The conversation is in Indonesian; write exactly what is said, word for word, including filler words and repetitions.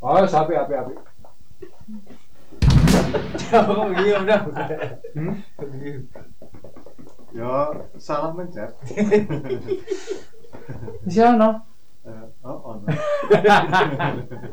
Oh, sapi api api. Oh iya udah. Hmm? Yo, salah mencet. Di sana. Eh, oh, oh.